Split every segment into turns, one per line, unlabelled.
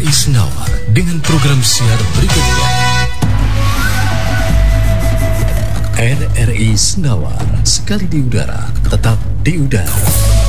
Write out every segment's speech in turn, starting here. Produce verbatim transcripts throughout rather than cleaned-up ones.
I Senawar dengan program siar berikutnya. R R I Senawar, sekali di udara, tetap di udara.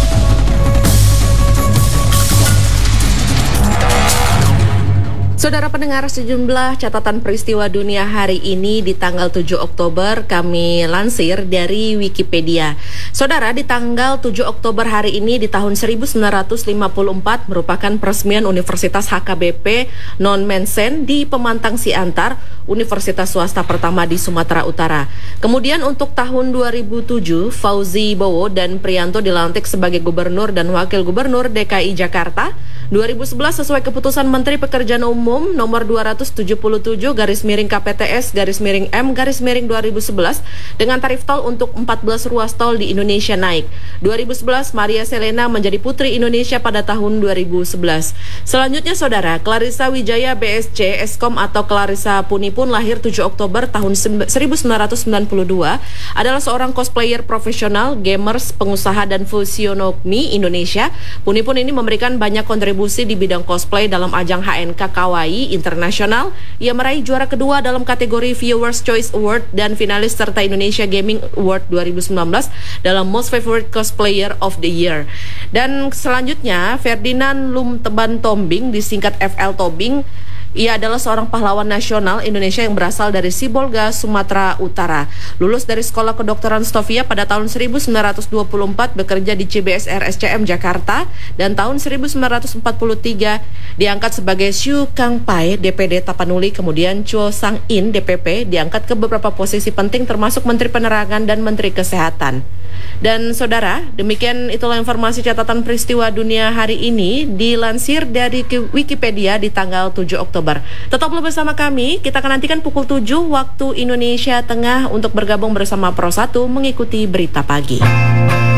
Saudara pendengar, sejumlah catatan peristiwa dunia hari ini di tanggal tujuh Oktober kami lansir dari Wikipedia. Saudara, di tanggal tujuh Oktober hari ini di tahun seribu sembilan ratus lima puluh empat merupakan peresmian Universitas H K B P Non Mensen di Pemantang Siantar, universitas swasta pertama di Sumatera Utara. Kemudian untuk tahun dua ribu tujuh, Fauzi Bowo dan Priyanto dilantik sebagai gubernur dan wakil gubernur D K I Jakarta. dua ribu sebelas sesuai keputusan Menteri Pekerjaan Umum nomor dua ratus tujuh puluh tujuh garis miring K P T S garis miring M garis miring dua ribu sebelas dengan tarif tol untuk empat belas ruas tol di Indonesia naik. dua ribu sebelas Maria Selena menjadi Putri Indonesia pada tahun dua ribu sebelas. Selanjutnya saudara, Clarissa Wijaya B S C Eskom atau Clarissa Puni pun lahir tujuh Oktober tahun seribu sembilan ratus sembilan puluh dua, adalah seorang cosplayer profesional, gamers, pengusaha dan fusionomi Indonesia. Puni pun ini memberikan banyak kontribusi di bidang cosplay dalam ajang H N K Kawaii Internasional. Ia meraih juara kedua dalam kategori Viewers Choice Award dan finalis serta Indonesia Gaming Award dua ribu sembilan belas dalam Most Favorite Cosplayer of the Year. Dan selanjutnya Ferdinand Lumteban Tombing, disingkat F L Tobing. Ia adalah seorang pahlawan nasional Indonesia yang berasal dari Sibolga, Sumatera Utara. Lulus dari Sekolah Kedokteran Stovia pada tahun seribu sembilan ratus dua puluh empat, bekerja di C B S R S C M Jakarta, dan tahun seribu sembilan ratus empat puluh tiga diangkat sebagai Shu Kang Pai D P D Tapanuli, kemudian Cho Sang In D P P diangkat ke beberapa posisi penting termasuk Menteri Penerangan dan Menteri Kesehatan. Dan saudara, demikian itulah informasi catatan peristiwa dunia hari ini dilansir dari Wikipedia di tanggal tujuh Oktober. Tetaplah bersama kami, kita akan nantikan pukul tujuh waktu Indonesia Tengah untuk bergabung bersama Pro satu mengikuti berita pagi.